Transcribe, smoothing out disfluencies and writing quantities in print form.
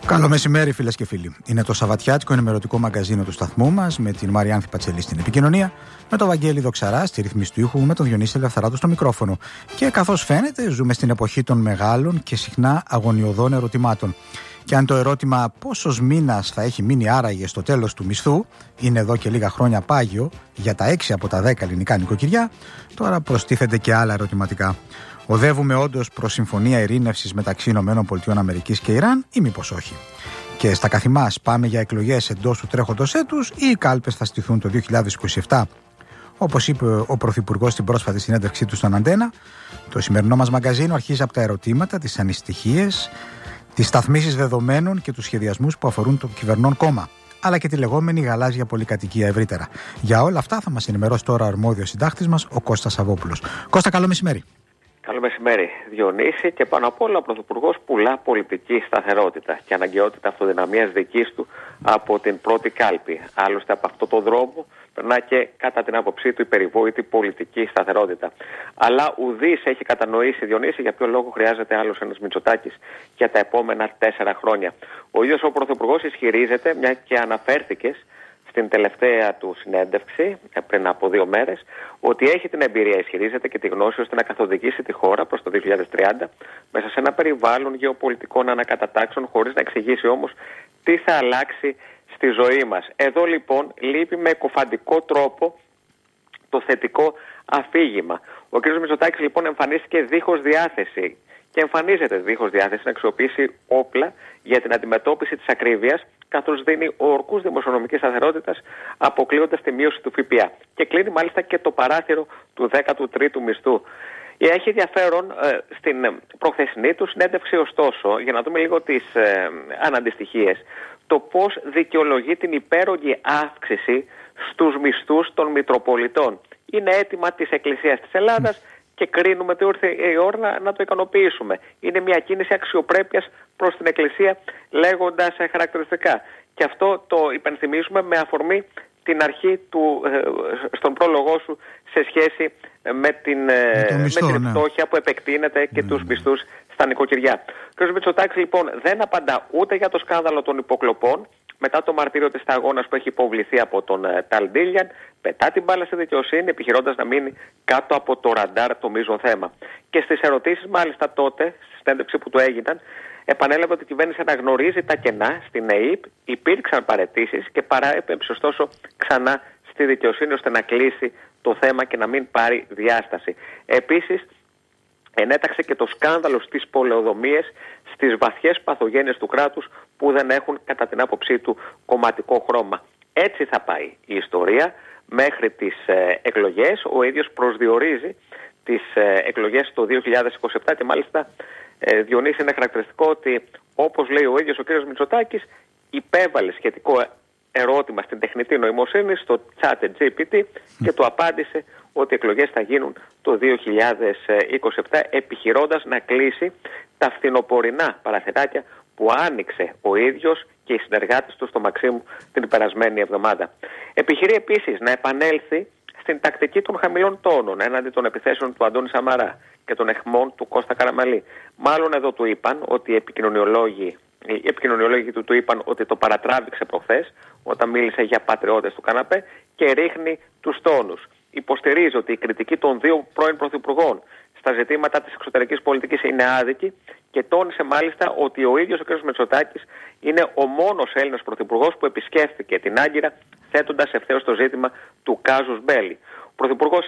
Καλό μεσημέρι, φίλες και φίλοι. Είναι το σαββατιάτικο ενημερωτικό μαγκαζίνο του σταθμού μας, με την Μαριάνθη Πατσελή στην επικοινωνία, με τον Βαγγέλη Δοξαρά στη ρύθμιση του ήχου, με τον Διονύση Ελευθεράτο στο μικρόφωνο. Και καθώς φαίνεται, ζούμε στην εποχή των μεγάλων και συχνά αγωνιωδών ερωτημάτων. Και αν το ερώτημα πόσος μήνας θα έχει μείνει άραγε στο τέλος του μισθού είναι εδώ και λίγα χρόνια πάγιο για τα 6 από τα 10 ελληνικά νοικοκυριά, τώρα προστίθενται και άλλα ερωτηματικά. Οδεύουμε όντως προς συμφωνία ειρήνευσης μεταξύ ΗΠΑ και Ιράν, ή μήπως όχι? Και στα καθημάς πάμε για εκλογές εντός του τρέχοντος έτους, ή οι κάλπες θα στηθούν το 2027? Όπως είπε ο Πρωθυπουργός στην πρόσφατη συνέντευξή του στον Αντένα, το σημερινό μας μαγκαζίνο αρχίζει από τα ερωτήματα, τις ανησυχίες, τις σταθμίσεις δεδομένων και τους σχεδιασμούς που αφορούν το κυβερνών κόμμα, αλλά και τη λεγόμενη γαλάζια πολυκατοικία ευρύτερα. Για όλα αυτά θα μας ενημερώσει τώρα ο αρμόδιος συντάκτης μας, ο Κώστας Σαββόπουλος. Κώστα, καλό μεσημέρι. Καλό μεσημέρι, Διονύση, και πάνω απ' όλα ο Πρωθυπουργός πουλά πολιτική σταθερότητα και αναγκαιότητα αυτοδυναμίας δικής του από την πρώτη κάλπη. Άλλωστε, από αυτό το δρόμο περνά και, κατά την άποψή του, η περιβόητη πολιτική σταθερότητα. Αλλά ουδής έχει κατανοήσει, Διονύση, για ποιο λόγο χρειάζεται άλλος ένας Μητσοτάκης για τα επόμενα 4 χρόνια. Ο ίδιος ο Πρωθυπουργός ισχυρίζεται, μια και αναφέρθηκες στην τελευταία του συνέντευξη πριν από 2 μέρες, ότι έχει την εμπειρία, ισχυρίζεται, και τη γνώση ώστε να καθοδηγήσει τη χώρα προς το 2030 μέσα σε ένα περιβάλλον γεωπολιτικών ανακατατάξεων, χωρίς να εξηγήσει όμως τι θα αλλάξει στη ζωή μας. Εδώ λοιπόν λείπει με εκοφαντικό τρόπο το θετικό αφήγημα. Ο κ. Μητσοτάκης λοιπόν εμφανίστηκε δίχως διάθεση και εμφανίζεται δίχως διάθεση να αξιοποιήσει όπλα για την αντιμετώπιση της ακρίβειας, καθώς δίνει ορκούς δημοσιονομικής σταθερότητας, αποκλείοντας τη μείωση του ΦΠΑ. Και κλείνει μάλιστα και το παράθυρο του 13ου μισθού. Έχει ενδιαφέρον στην προχθεσινή του συνέντευξη, ωστόσο, για να δούμε λίγο τις αναντιστοιχίες, το πώς δικαιολογεί την υπέρογγη αύξηση στους μισθούς των Μητροπολιτών. Είναι αίτημα της Εκκλησίας της Ελλάδας και κρίνουμε ότι ήρθε η ώρα να το ικανοποιήσουμε. Είναι μια κίνηση αξιοπρέπειας προς την Εκκλησία, λέγοντας χαρακτηριστικά. Και αυτό το υπενθυμίζουμε με αφορμή την αρχή του, στον πρόλογό σου, σε σχέση με την φτώχεια που επεκτείνεται και τους μισθούς στα νοικοκυριά. Ο κ. Μητσοτάκης λοιπόν δεν απαντά ούτε για το σκάνδαλο των υποκλοπών, μετά το μαρτύριο της σταγόνας που έχει υποβληθεί από τον Ταλντίλιαν, πετά την μπάλα στη δικαιοσύνη, επιχειρώντας να μείνει κάτω από το ραντάρ το μείζον θέμα. Και στις ερωτήσεις, μάλιστα τότε, στη συνέντευξη που του έγιναν, επανέλαβε ότι η κυβέρνηση αναγνωρίζει τα κενά στην ΕΕΠ, υπήρξαν παραιτήσεις και παραέπεψε ωστόσο ξανά στη δικαιοσύνη ώστε να κλείσει το θέμα και να μην πάρει διάσταση. Επίσης, ενέταξε και το σκάνδαλο στις πολεοδομίες, στις βαθιές παθογένειες του κράτους που δεν έχουν, κατά την άποψή του, κομματικό χρώμα. Έτσι θα πάει η ιστορία μέχρι τις εκλογές. Ο ίδιος προσδιορίζει τις εκλογές το 2027 και μάλιστα, Διονύση, είναι χαρακτηριστικό ότι, όπως λέει ο ίδιος ο κ. Μητσοτάκης, υπέβαλε σχετικό ερώτημα στην τεχνητή νοημοσύνη, στο ChatGPT, και του απάντησε ότι οι εκλογές θα γίνουν το 2027, επιχειρώντας να κλείσει τα φθινοπορεινά παραθυράκια που άνοιξε ο ίδιος και οι συνεργάτες του στο Μαξίμου την περασμένη εβδομάδα. Επιχειρεί επίσης να επανέλθει στην τακτική των χαμηλών τόνων έναντι των επιθέσεων του Αντώνη Σαμαρά και των αιχμών του Κώστα Καραμαλή. Μάλλον εδώ του είπαν ότι οι επικοινωνιολόγοι του είπαν ότι το παρατράβηξε προχθές όταν μίλησε για πατριώτες του καναπέ και ρίχνει τους τόνους. Υποστηρίζει ότι η κριτική των 2 πρώην πρωθυπουργών στα ζητήματα της εξωτερικής πολιτικής είναι άδικη και τόνισε μάλιστα ότι ο ίδιος ο κ. Μητσοτάκης είναι ο μόνος Έλληνας πρωθυπουργός που επισκέφθηκε την Άγκυρα, θέτοντας ευθέως το ζήτημα του κάζους μπέλι. Ο πρωθυπουργός